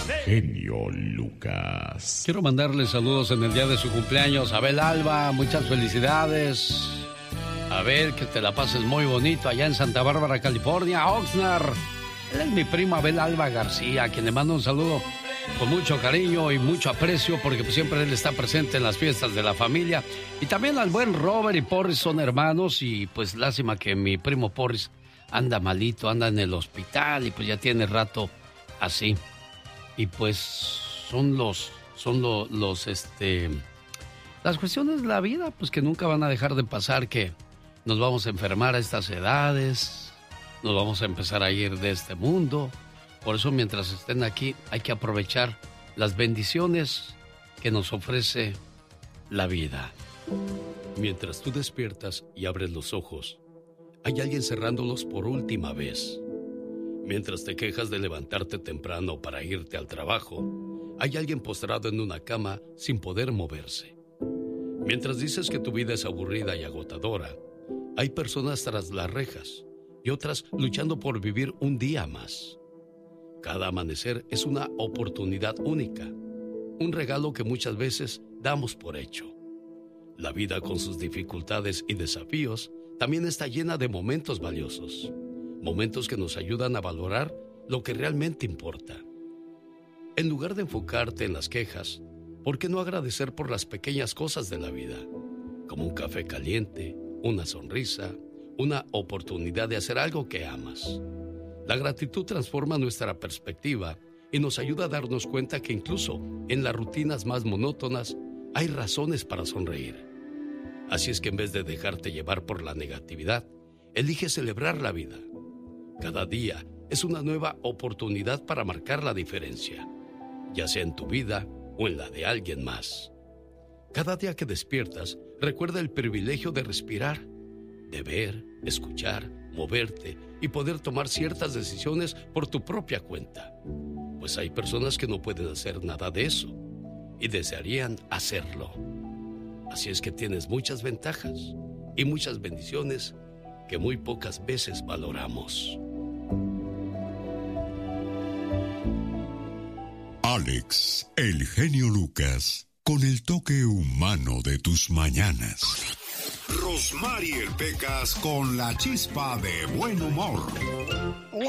genio Lucas. Quiero mandarle saludos en el día de su cumpleaños a Abel Alba. Muchas felicidades. Abel, que te la pases muy bonito allá en Santa Bárbara, California. Oxnard. Él es mi primo Abel Alba García, a quien le mando un saludo con mucho cariño y mucho aprecio, porque siempre él está presente en las fiestas de la familia. Y también al buen Robert y Porris son hermanos, y pues lástima que mi primo Porris anda malito, anda en el hospital y pues ya tiene rato así. Y pues son las cuestiones de la vida, pues que nunca van a dejar de pasar, que nos vamos a enfermar a estas edades, nos vamos a empezar a ir de este mundo. Por eso, mientras estén aquí, hay que aprovechar las bendiciones que nos ofrece la vida. Mientras tú despiertas y abres los ojos, hay alguien cerrándolos por última vez. Mientras te quejas de levantarte temprano para irte al trabajo, hay alguien postrado en una cama sin poder moverse. Mientras dices que tu vida es aburrida y agotadora, hay personas tras las rejas y otras luchando por vivir un día más. Cada amanecer es una oportunidad única, un regalo que muchas veces damos por hecho. La vida, con sus dificultades y desafíos, también está llena de momentos valiosos, momentos que nos ayudan a valorar lo que realmente importa. En lugar de enfocarte en las quejas, ¿por qué no agradecer por las pequeñas cosas de la vida? Como un café caliente, una sonrisa, una oportunidad de hacer algo que amas. La gratitud transforma nuestra perspectiva y nos ayuda a darnos cuenta que incluso en las rutinas más monótonas hay razones para sonreír. Así es que en vez de dejarte llevar por la negatividad, elige celebrar la vida. Cada día es una nueva oportunidad para marcar la diferencia, ya sea en tu vida o en la de alguien más. Cada día que despiertas, recuerda el privilegio de respirar, de ver, escuchar, moverte y poder tomar ciertas decisiones por tu propia cuenta. Pues hay personas que no pueden hacer nada de eso y desearían hacerlo. Así es que tienes muchas ventajas y muchas bendiciones que muy pocas veces valoramos. Alex, el genio Lucas, con el toque humano de tus mañanas. Rosmarie Pecas con la chispa de buen humor.